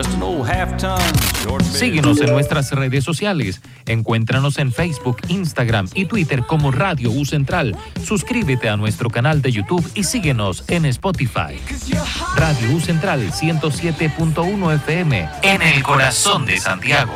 Síguenos en nuestras redes sociales. Encuéntranos en Facebook, Instagram y Twitter como Radio U Central. Suscríbete a nuestro canal de YouTube y síguenos en Spotify. Radio U Central 107.1 FM en el corazón de Santiago.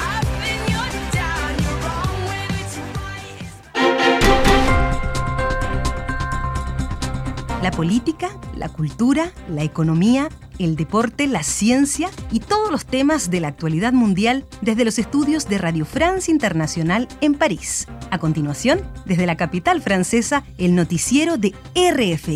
La política, la cultura, la economía, el deporte, la ciencia y todos los temas de la actualidad mundial desde los estudios de Radio France Internacional en París. A continuación, desde la capital francesa, el noticiero de RFI.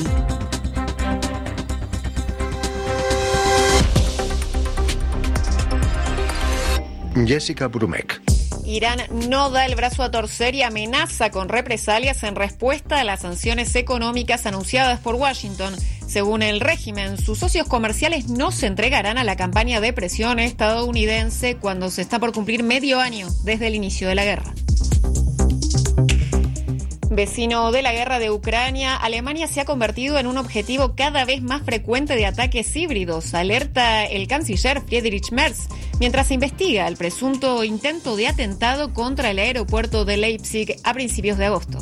Jessica Brumeck. Irán no da el brazo a torcer y amenaza con represalias en respuesta a las sanciones económicas anunciadas por Washington. Según el régimen, sus socios comerciales no se entregarán a la campaña de presión estadounidense cuando se está por cumplir medio año desde el inicio de la guerra. Vecino de la guerra de Ucrania, Alemania se ha convertido en un objetivo cada vez más frecuente de ataques híbridos, alerta el canciller Friedrich Merz, mientras se investiga el presunto intento de atentado contra el aeropuerto de Leipzig a principios de agosto.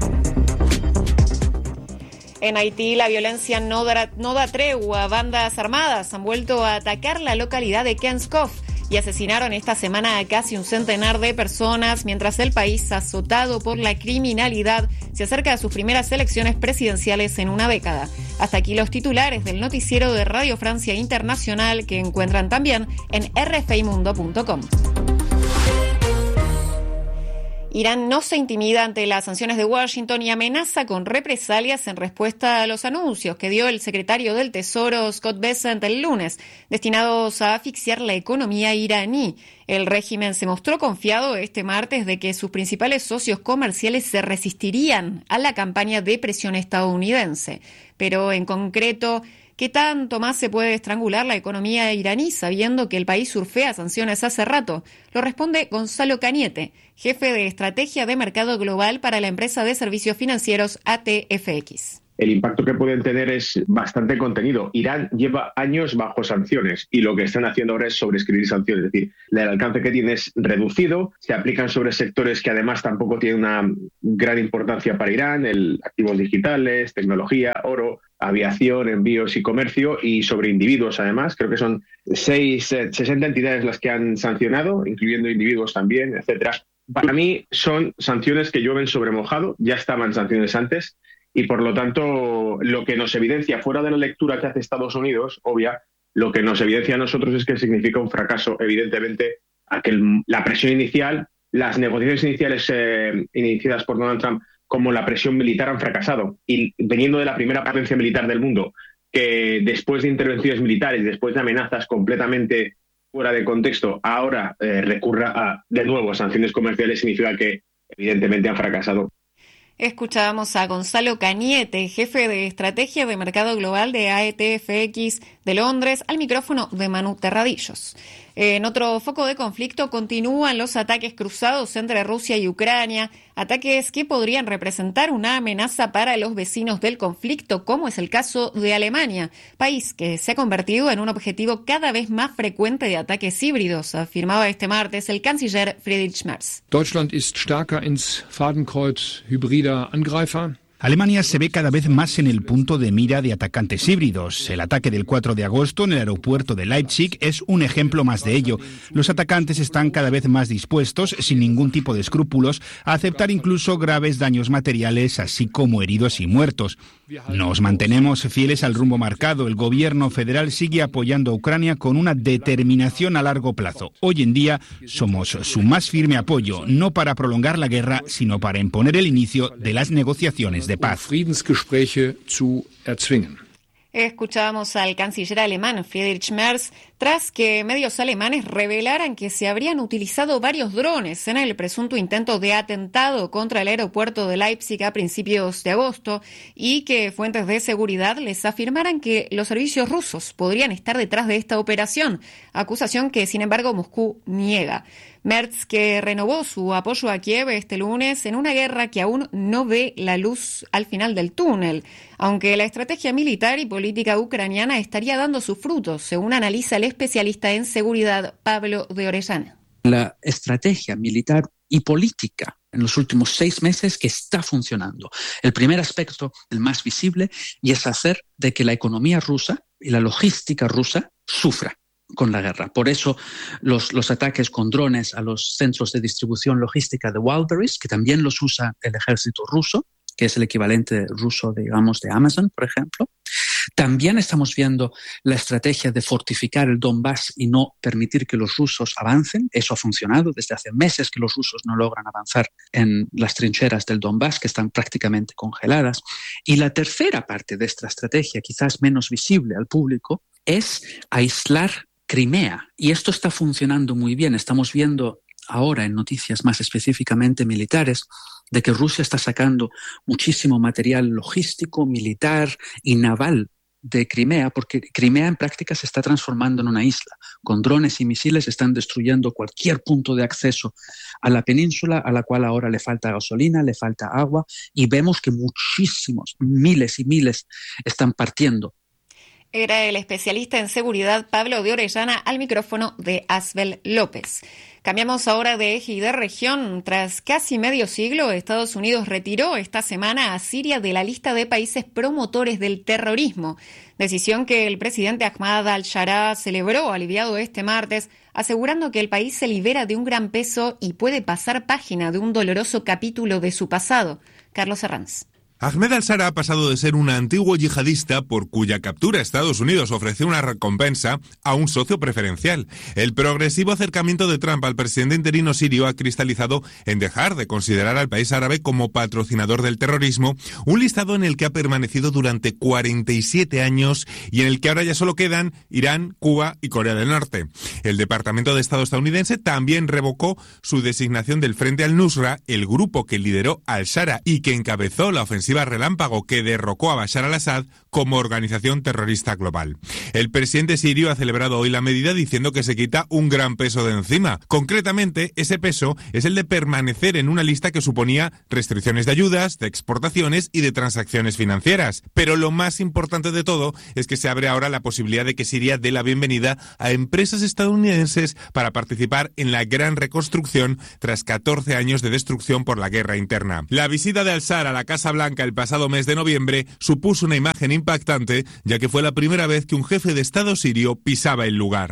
En Haití, la violencia no da tregua. Bandas armadas han vuelto a atacar la localidad de Kenskov y asesinaron esta semana a casi un centenar de personas, mientras el país, azotado por la criminalidad, se acerca a sus primeras elecciones presidenciales en una década. Hasta aquí los titulares del noticiero de Radio Francia Internacional, que encuentran también en rfimundo.com. Irán no se intimida ante las sanciones de Washington y amenaza con represalias en respuesta a los anuncios que dio el secretario del Tesoro Scott Bessent el lunes, destinados a asfixiar la economía iraní. El régimen se mostró confiado este martes de que sus principales socios comerciales se resistirían a la campaña de presión estadounidense. Pero en concreto, ¿qué tanto más se puede estrangular la economía iraní sabiendo que el país surfea sanciones hace rato? Lo responde Gonzalo Cañete, jefe de estrategia de mercado global para la empresa de servicios financieros ATFX. El impacto que pueden tener es bastante contenido. Irán lleva años bajo sanciones y lo que están haciendo ahora es sobreescribir sanciones. Es decir, el alcance que tiene es reducido, se aplican sobre sectores que además tampoco tienen una gran importancia para Irán, activos digitales, tecnología, oro, aviación, envíos y comercio, y sobre individuos además. Creo que son 60 entidades las que han sancionado, incluyendo individuos también, etcétera. Para mí son sanciones que llueven sobre mojado, ya estaban sanciones antes, y por lo tanto lo que nos evidencia, fuera de la lectura que hace Estados Unidos, obvia, lo que nos evidencia a nosotros es que significa un fracaso, evidentemente, a que la presión inicial, las negociaciones iniciales iniciadas por Donald Trump como la presión militar han fracasado. Y veniendo de la primera potencia militar del mundo, que después de intervenciones militares, después de amenazas completamente fuera de contexto, ahora recurra de nuevo a sanciones comerciales, significa que evidentemente han fracasado. Escuchábamos a Gonzalo Cañete, jefe de estrategia de mercado global de ATFX de Londres, al micrófono de Manu Terradillos. En otro foco de conflicto continúan los ataques cruzados entre Rusia y Ucrania, ataques que podrían representar una amenaza para los vecinos del conflicto, como es el caso de Alemania, país que se ha convertido en un objetivo cada vez más frecuente de ataques híbridos, afirmaba este martes el canciller Friedrich Merz. Deutschland ist stärker ins Fadenkreuz hybrider Angreifer. Alemania se ve cada vez más en el punto de mira de atacantes híbridos. El ataque del 4 de agosto en el aeropuerto de Leipzig es un ejemplo más de ello. Los atacantes están cada vez más dispuestos, sin ningún tipo de escrúpulos, a aceptar incluso graves daños materiales, así como heridos y muertos. Nos mantenemos fieles al rumbo marcado. El gobierno federal sigue apoyando a Ucrania con una determinación a largo plazo. Hoy en día somos su más firme apoyo, no para prolongar la guerra, sino para imponer el inicio de las negociaciones de paz. Friedensgespräche zu erzwingen. Escuchábamos al canciller alemán Friedrich Merz tras que medios alemanes revelaran que se habrían utilizado varios drones en el presunto intento de atentado contra el aeropuerto de Leipzig a principios de agosto y que fuentes de seguridad les afirmaran que los servicios rusos podrían estar detrás de esta operación, acusación que sin embargo Moscú niega. Merz, que renovó su apoyo a Kiev este lunes en una guerra que aún no ve la luz al final del túnel, aunque la estrategia militar y política ucraniana estaría dando sus frutos, según analiza el especialista en seguridad Pablo de Orellana. La estrategia militar y política en los últimos 6 meses que está funcionando. El primer aspecto, el más visible, y es hacer de que la economía rusa y la logística rusa sufra con la guerra. Por eso los ataques con drones a los centros de distribución logística de Wildberries, que también los usa el ejército ruso, que es el equivalente ruso, digamos, de Amazon, por ejemplo. También estamos viendo la estrategia de fortificar el Donbass y no permitir que los rusos avancen. Eso ha funcionado. Desde hace meses que los rusos no logran avanzar en las trincheras del Donbass, que están prácticamente congeladas. Y la tercera parte de esta estrategia, quizás menos visible al público, es aislar Crimea. Y esto está funcionando muy bien. Estamos viendo ahora en noticias más específicamente militares de que Rusia está sacando muchísimo material logístico, militar y naval de Crimea, porque Crimea en práctica se está transformando en una isla. Con drones y misiles están destruyendo cualquier punto de acceso a la península, a la cual ahora le falta gasolina, le falta agua, y vemos que muchísimos, miles y miles están partiendo. Era el especialista en seguridad Pablo de Orellana al micrófono de Asbel López. Cambiamos ahora de eje y de región. Tras casi medio siglo, Estados Unidos retiró esta semana a Siria de la lista de países promotores del terrorismo, decisión que el presidente Ahmad al-Sharaa celebró aliviado este martes, asegurando que el país se libera de un gran peso y puede pasar página de un doloroso capítulo de su pasado. Carlos Herranz. Ahmed al-Sharaa ha pasado de ser un antiguo yihadista por cuya captura Estados Unidos ofreció una recompensa a un socio preferencial. El progresivo acercamiento de Trump al presidente interino sirio ha cristalizado en dejar de considerar al país árabe como patrocinador del terrorismo, un listado en el que ha permanecido durante 47 años y en el que ahora ya solo quedan Irán, Cuba y Corea del Norte. El Departamento de Estado estadounidense también revocó su designación del Frente al-Nusra, el grupo que lideró al-Sharaa y que encabezó la ofensiva relámpago que derrocó a Bashar al-Assad como organización terrorista global. El presidente sirio ha celebrado hoy la medida diciendo que se quita un gran peso de encima. Concretamente, ese peso es el de permanecer en una lista que suponía restricciones de ayudas, de exportaciones y de transacciones financieras. Pero lo más importante de todo es que se abre ahora la posibilidad de que Siria dé la bienvenida a empresas estadounidenses para participar en la gran reconstrucción tras 14 años de destrucción por la guerra interna. La visita de al-Sharaa a la Casa Blanca el pasado mes de noviembre supuso una imagen impactante, ya que fue la primera vez que un jefe de Estado sirio pisaba el lugar.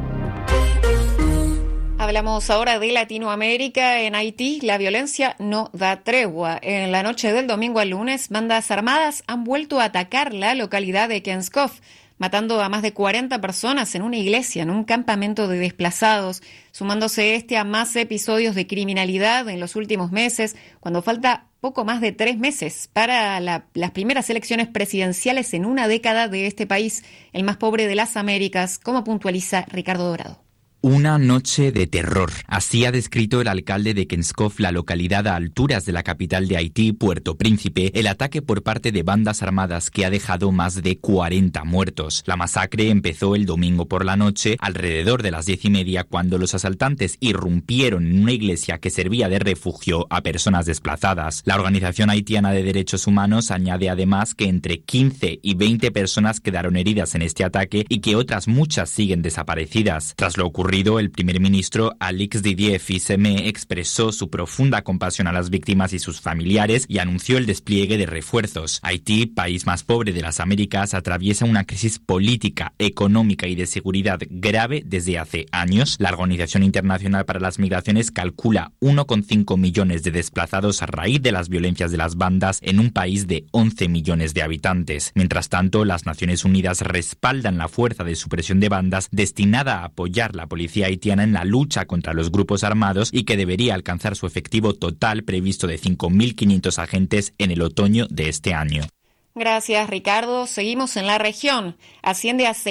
Hablamos ahora de Latinoamérica. En Haití, la violencia no da tregua. En la noche del domingo al lunes, bandas armadas han vuelto a atacar la localidad de Kenskov, matando a más de 40 personas en una iglesia, en un campamento de desplazados, sumándose a más episodios de criminalidad en los últimos meses, cuando falta poco más de 3 meses para las primeras elecciones presidenciales en una década de este país, el más pobre de las Américas, como puntualiza Ricardo Dorado. Una noche de terror. Así ha descrito el alcalde de Kenskov, la localidad a alturas de la capital de Haití, Puerto Príncipe, el ataque por parte de bandas armadas que ha dejado más de 40 muertos. La masacre empezó el domingo por la noche, alrededor de las 10:30, cuando los asaltantes irrumpieron en una iglesia que servía de refugio a personas desplazadas. La Organización Haitiana de Derechos Humanos añade además que entre 15 y 20 personas quedaron heridas en este ataque y que otras muchas siguen desaparecidas. Tras lo ocurrido, el primer ministro Alix Didier Fils-Aimé expresó su profunda compasión a las víctimas y sus familiares y anunció el despliegue de refuerzos. Haití, país más pobre de las Américas, atraviesa una crisis política, económica y de seguridad grave desde hace años. La Organización Internacional para las Migraciones calcula 1,5 millones de desplazados a raíz de las violencias de las bandas en un país de 11 millones de habitantes. Mientras tanto, las Naciones Unidas respaldan la fuerza de supresión de bandas destinada a apoyar la policía haitiana en la lucha contra los grupos armados y que debería alcanzar su efectivo total previsto de 5.500 agentes en el otoño de este año. Gracias, Ricardo. Seguimos en la región. Asciende a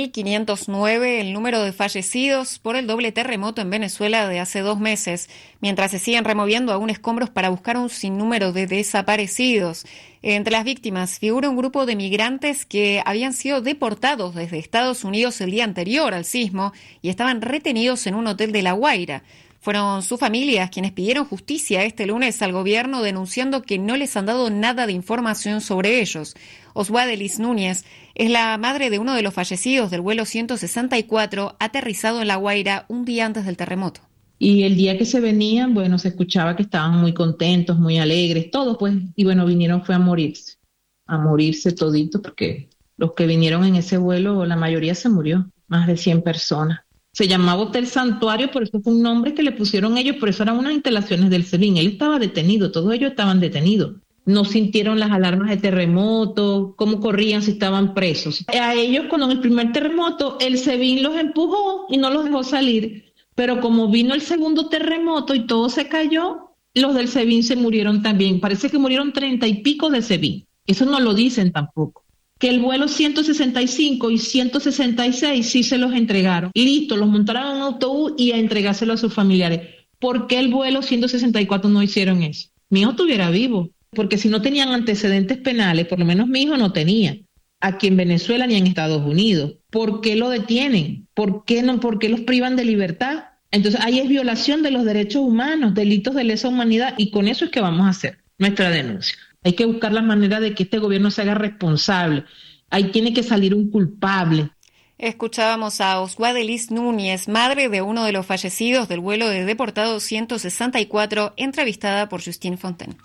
6.509 el número de fallecidos por el doble terremoto en Venezuela de hace 2 meses, mientras se siguen removiendo aún escombros para buscar un sinnúmero de desaparecidos. Entre las víctimas figura un grupo de migrantes que habían sido deportados desde Estados Unidos el día anterior al sismo y estaban retenidos en un hotel de La Guaira. Fueron sus familias quienes pidieron justicia este lunes al gobierno denunciando que no les han dado nada de información sobre ellos. Oswadelis Núñez es la madre de uno de los fallecidos del vuelo 164 aterrizado en La Guaira un día antes del terremoto. Y el día que se venían, bueno, se escuchaba que estaban muy contentos, muy alegres, todos pues, y bueno, vinieron fue a morirse toditos, porque los que vinieron en ese vuelo, la mayoría se murió, más de 100 personas. Se llamaba Hotel Santuario, por eso fue un nombre que le pusieron ellos, por eso eran unas instalaciones del SEBIN. Él estaba detenido, todos ellos estaban detenidos. No sintieron las alarmas de terremoto, cómo corrían si estaban presos. A ellos, cuando en el primer terremoto, el SEBIN los empujó y no los dejó salir. Pero como vino el segundo terremoto y todo se cayó, los del SEBIN se murieron también. Parece que murieron 30 y pico de SEBIN. Eso no lo dicen tampoco. Que el vuelo 165 y 166 sí se los entregaron. Listo, los montaron en un autobús y a entregárselo a sus familiares. ¿Por qué el vuelo 164 no hicieron eso? Mi hijo estuviera vivo, porque si no tenían antecedentes penales, por lo menos mi hijo no tenía. Aquí en Venezuela ni en Estados Unidos. ¿Por qué lo detienen? ¿Por qué los privan de libertad? Entonces ahí es violación de los derechos humanos, delitos de lesa humanidad, y con eso es que vamos a hacer nuestra denuncia. Hay que buscar la manera de que este gobierno se haga responsable. Ahí tiene que salir un culpable. Escuchábamos a Oswadelis Núñez, madre de uno de los fallecidos del vuelo de deportados 164, entrevistada por Justine Fontaine.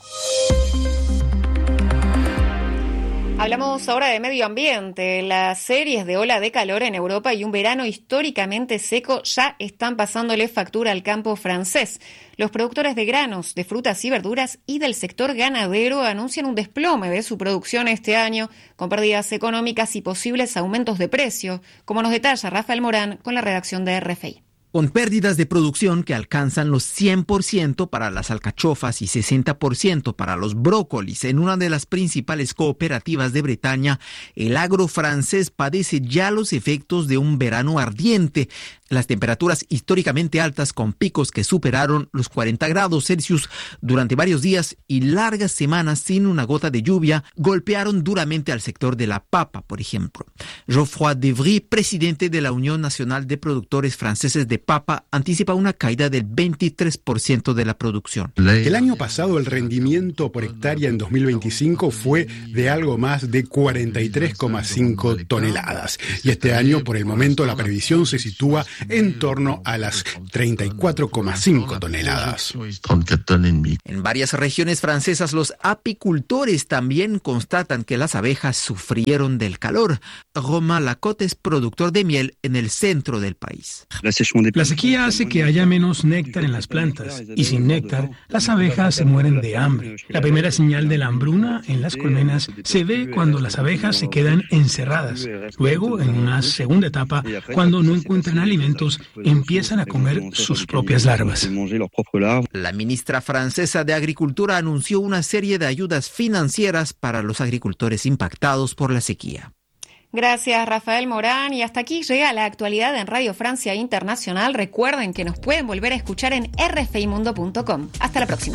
Hablamos ahora de medio ambiente. Las series de ola de calor en Europa y un verano históricamente seco ya están pasándole factura al campo francés. Los productores de granos, de frutas y verduras y del sector ganadero anuncian un desplome de su producción este año, con pérdidas económicas y posibles aumentos de precio, como nos detalla Rafael Morán con la redacción de RFI. Con pérdidas de producción que alcanzan los 100% para las alcachofas y 60% para los brócolis en una de las principales cooperativas de Bretaña, el agro francés padece ya los efectos de un verano ardiente. Las temperaturas históricamente altas con picos que superaron los 40 grados Celsius durante varios días y largas semanas sin una gota de lluvia golpearon duramente al sector de la papa, por ejemplo. Geoffroy Devry, presidente de la Unión Nacional de Productores Franceses de Papa, anticipa una caída del 23% de la producción. El año pasado el rendimiento por hectárea en 2025 fue de algo más de 43,5 toneladas. Y este año, por el momento, la previsión se sitúa en torno a las 34,5 toneladas. En varias regiones francesas, los apicultores también constatan que las abejas sufrieron del calor. Romain Lacote es productor de miel en el centro del país. La sequía hace que haya menos néctar en las plantas, y sin néctar, las abejas se mueren de hambre. La primera señal de la hambruna en las colmenas se ve cuando las abejas se quedan encerradas. Luego, en una segunda etapa, cuando no encuentran alimentos, empiezan a comer sus propias larvas. La ministra francesa de Agricultura anunció una serie de ayudas financieras para los agricultores impactados por la sequía. Gracias, Rafael Morán. Y hasta aquí llega la actualidad en Radio Francia Internacional. Recuerden que nos pueden volver a escuchar en rfimundo.com. Hasta la próxima.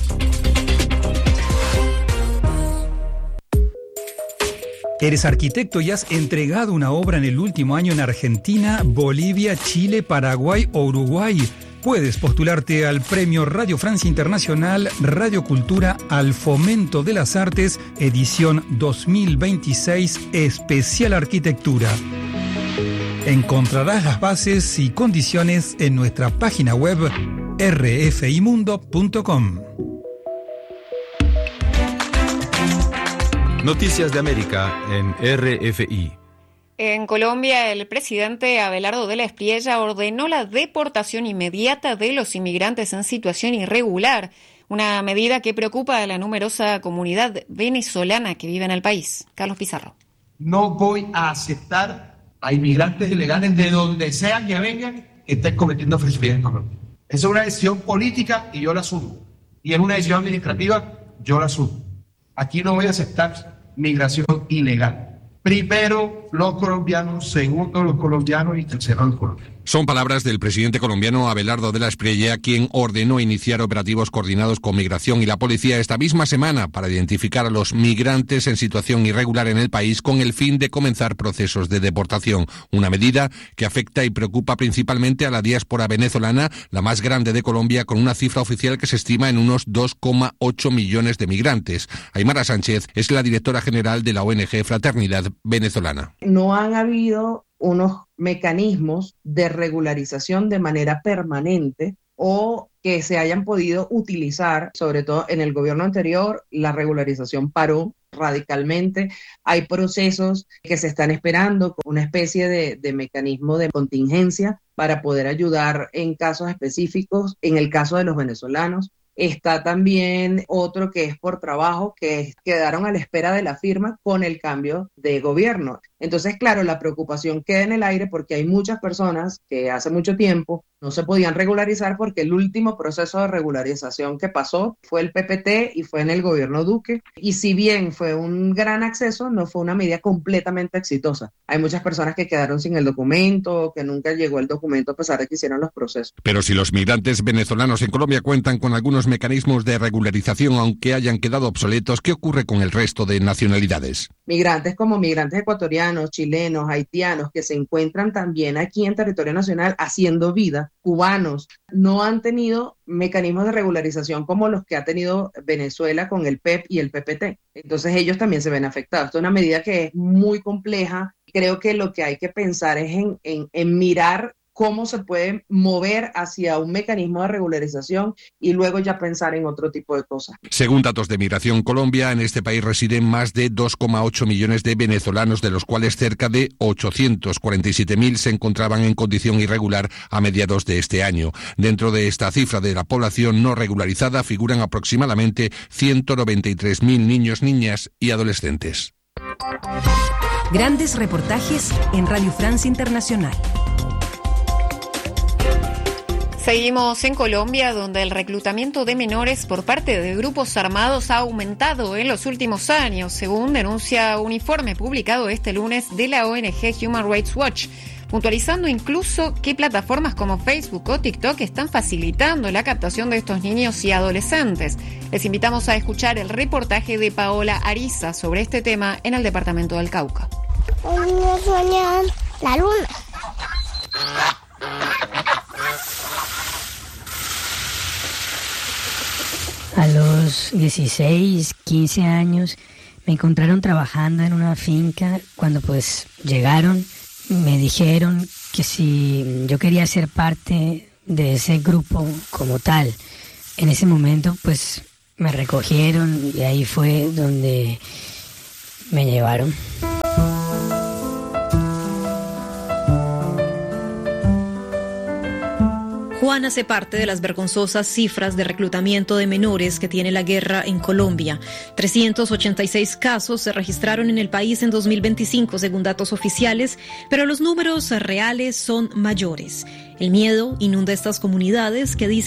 Eres arquitecto y has entregado una obra en el último año en Argentina, Bolivia, Chile, Paraguay o Uruguay. Puedes postularte al Premio Radio Francia Internacional Radio Cultura al Fomento de las Artes, edición 2026, especial Arquitectura. Encontrarás las bases y condiciones en nuestra página web rfimundo.com. Noticias de América en RFI. En Colombia, el presidente Abelardo de la Espriella ordenó la deportación inmediata de los inmigrantes en situación irregular, una medida que preocupa a la numerosa comunidad venezolana que vive en el país. Carlos Pizarro. No voy a aceptar a inmigrantes ilegales de donde sea que vengan que estén cometiendo fechoría en Colombia. Esa es una decisión política y yo la asumo. Y es una decisión administrativa, yo la asumo. Aquí no voy a aceptar migración ilegal. Primero, los colombianos, segundo los colombianos y tercero los colombianos. Son palabras del presidente colombiano Abelardo de la Espriella, quien ordenó iniciar operativos coordinados con Migración y la policía esta misma semana para identificar a los migrantes en situación irregular en el país con el fin de comenzar procesos de deportación. Una medida que afecta y preocupa principalmente a la diáspora venezolana, la más grande de Colombia, con una cifra oficial que se estima en unos 2,8 millones de migrantes. Aymara Sánchez es la directora general de la ONG Fraternidad Venezolana. No han habido unos mecanismos de regularización de manera permanente o que se hayan podido utilizar, sobre todo en el gobierno anterior, la regularización paró radicalmente. Hay procesos que se están esperando con una especie de mecanismo de contingencia para poder ayudar en casos específicos, en el caso de los venezolanos. Está también otro que es por trabajo, que quedaron a la espera de la firma con el cambio de gobierno. Entonces, claro, la preocupación queda en el aire porque hay muchas personas que hace mucho tiempo no se podían regularizar porque el último proceso de regularización que pasó fue el PPT y fue en el gobierno Duque. Y si bien fue un gran acceso, no fue una medida completamente exitosa. Hay muchas personas que quedaron sin el documento, que nunca llegó el documento a pesar de que hicieron los procesos. Pero si los migrantes venezolanos en Colombia cuentan con algunos mecanismos de regularización, aunque hayan quedado obsoletos, ¿qué ocurre con el resto de nacionalidades? Migrantes como migrantes ecuatorianos, chilenos, haitianos, que se encuentran también aquí en territorio nacional haciendo vida, cubanos, no han tenido mecanismos de regularización como los que ha tenido Venezuela con el PEP y el PPT. Entonces ellos también se ven afectados. Esta es una medida que es muy compleja. Creo que lo que hay que pensar es en mirar cómo se puede mover hacia un mecanismo de regularización y luego ya pensar en otro tipo de cosas. Según datos de Migración Colombia, en este país residen más de 2,8 millones de venezolanos, de los cuales cerca de 847.000 se encontraban en condición irregular a mediados de este año. Dentro de esta cifra de la población no regularizada figuran aproximadamente 193.000 niños, niñas y adolescentes. Grandes reportajes en Radio France Internacional. Seguimos en Colombia, donde el reclutamiento de menores por parte de grupos armados ha aumentado en los últimos años, según denuncia un informe publicado este lunes de la ONG Human Rights Watch, puntualizando incluso que plataformas como Facebook o TikTok están facilitando la captación de estos niños y adolescentes. Les invitamos a escuchar el reportaje de Paola Ariza sobre este tema en el departamento del Cauca. Los niños sueñan la luna. A los 16, 15 años me encontraron trabajando en una finca. Cuando pues llegaron, me dijeron que si yo quería ser parte de ese grupo como tal. En ese momento pues me recogieron y ahí fue donde me llevaron. Juan hace parte de las vergonzosas cifras de reclutamiento de menores que tiene la guerra en Colombia. 386 casos se registraron en el país en 2025, según datos oficiales, pero los números reales son mayores. El miedo inunda estas comunidades que dicen